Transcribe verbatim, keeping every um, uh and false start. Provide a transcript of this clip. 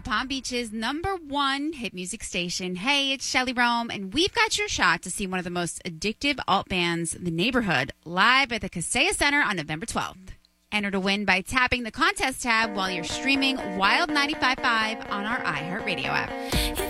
Palm Beach's number one hit music station. Hey, it's Shelly Rome, and we've got your shot to see one of the most addictive alt bands, The Neighborhood, live at the Kaseya Center on November twelfth. Enter to win by tapping the contest tab while you're streaming Wild ninety-five point five on our iHeartRadio app.